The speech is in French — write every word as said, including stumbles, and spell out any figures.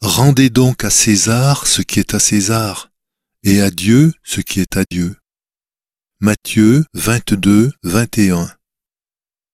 Rendez donc à César ce qui est à César, et à Dieu ce qui est à Dieu. Matthieu vingt-deux, vingt et un.